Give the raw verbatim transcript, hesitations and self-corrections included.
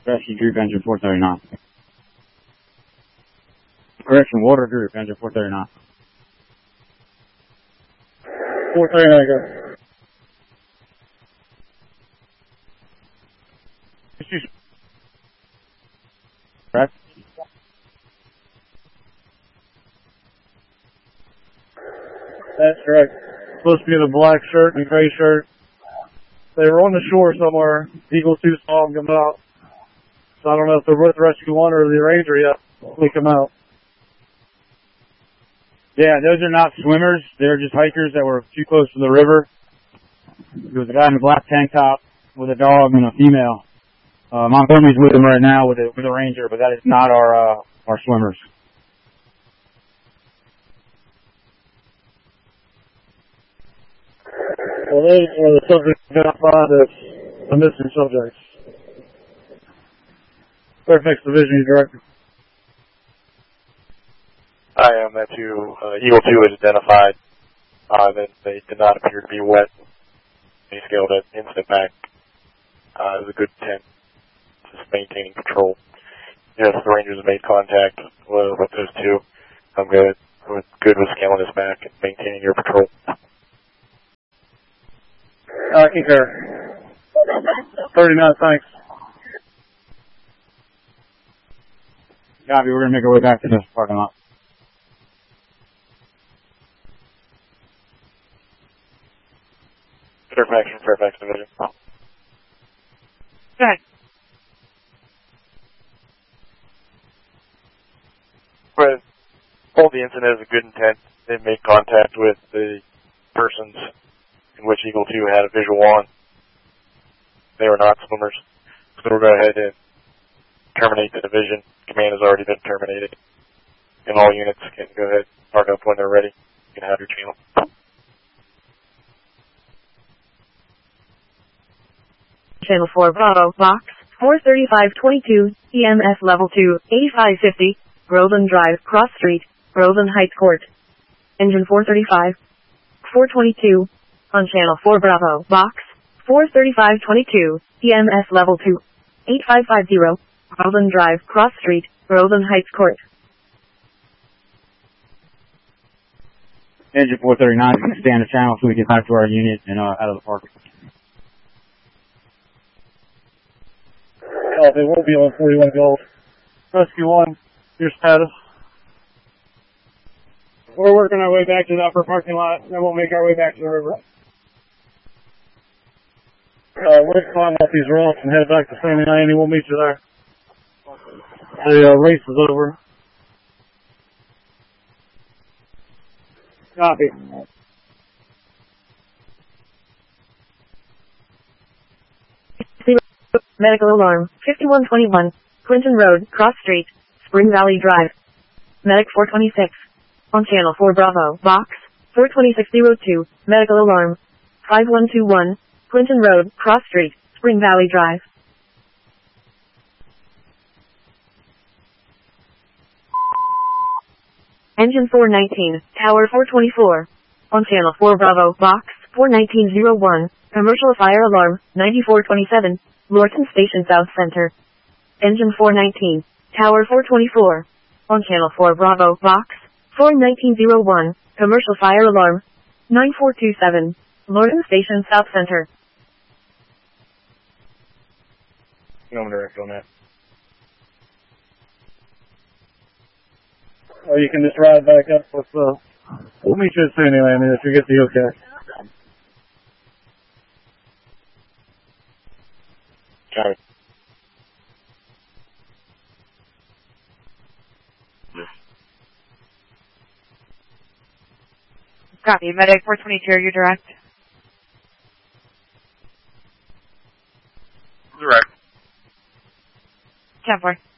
Rescue Group, engine four thirty-nine. Correction, Water Group, engine four thirty-nine. four thirty-nine, go. Correct? That's correct. Supposed to be the black shirt and gray shirt. They were on the shore somewhere. Eagle two saw them come out. So I don't know if they're with Rescue one or the Ranger yet. They come out. Yeah, those are not swimmers. They're just hikers that were too close to the river. There was a guy in a black tank top with a dog and a female. Uh, Montgomery's with him right now with a, with a Ranger, but that is not our, uh, our swimmers. Well, those were the subjects identified as the missing subjects. Fairfax Division Director. I am that you, uh, Eagle two is identified, uh, that they did not appear to be wet. They scaled at instant back. Uh, it was a good ten, just maintaining control. Yes, the Rangers have made contact with, with those two. I'm good. I'm good with scaling this back and maintaining your patrol. Uh, concur. thirty-nine, thanks. Copy, we're going to make our way back to this parking lot. Fairfax from Fairfax Division. Good. But all the incident has a good intent. They made contact with the persons in which Eagle two had a visual on. They were not swimmers. So we'll go ahead and terminate the division. Command has already been terminated. And all units can go ahead and park up when they're ready. You can have your channel. Channel four Bravo, Box, four thirty-five twenty-two, E M S Level two, eighty-five fifty, Groveland Drive, Cross Street, Groveland Heights Court. Engine four thirty-five, four twenty-two, on Channel four Bravo, Box, four thirty-five twenty-two, E M S Level two, eighty-five fifty, Groveland Drive, Cross Street, Groveland Heights Court. Engine four thirty-nine, stay on the channel so we can back to our unit and uh, out of the park. Oh, they will be on forty-one Gold. Rescue one, your status. We're working our way back to the upper parking lot, then we'll make our way back to the river. Uh, we'll climb off these rocks and head back to Sandy Annie. We'll meet you there. The uh, race is over. Copy. Medical alarm, fifty-one twenty-one, Clinton Road, Cross Street, Spring Valley Drive. Medic four twenty-six. On Channel four Bravo, Box, four twenty-six oh two, medical alarm, five one two one, Clinton Road, Cross Street, Spring Valley Drive. Engine four nineteen, Tower four twenty-four. On Channel four Bravo, Box, four nineteen oh one, commercial fire alarm, ninety-four twenty-seven, Lorton Station South Center. Engine four nineteen, Tower four twenty-four. On Channel four Bravo, Box, four nineteen oh one, commercial fire alarm, nine four two seven, Lorton Station South Center. No direct on that. Or you can just ride back up with, uh, we'll meet you at Sandy Landing if you get the okay. Got it. Copy. Medic four twenty-two, you're direct. Direct. ten four.